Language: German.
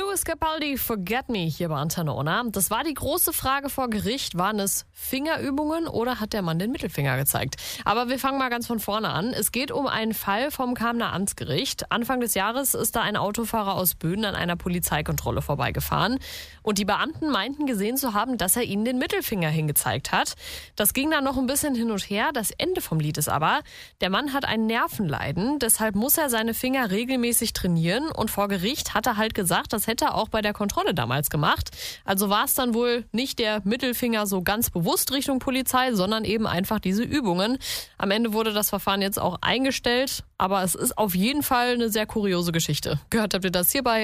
Lewis Capaldi, Forget Me, hier bei Antenne Unna. Das war die große Frage vor Gericht. Waren es Fingerübungen oder hat der Mann den Mittelfinger gezeigt? Aber wir fangen mal ganz von vorne an. Es geht um einen Fall vom Kamener Amtsgericht. Anfang des Jahres ist da ein Autofahrer aus Böden an einer Polizeikontrolle vorbeigefahren. Und die Beamten meinten gesehen zu haben, dass er ihnen den Mittelfinger hingezeigt hat. Das ging dann noch ein bisschen hin und her. Das Ende vom Lied ist aber, der Mann hat ein Nervenleiden. Deshalb muss er seine Finger regelmäßig trainieren. Und vor Gericht hat er halt gesagt, das hätte er auch bei der Kontrolle damals gemacht. Also war es dann wohl nicht der Mittelfinger so ganz bewusst Richtung Polizei, sondern eben einfach diese Übungen. Am Ende wurde das Verfahren jetzt auch eingestellt. Aber es ist auf jeden Fall eine sehr kuriose Geschichte. Gehört habt ihr das hierbei?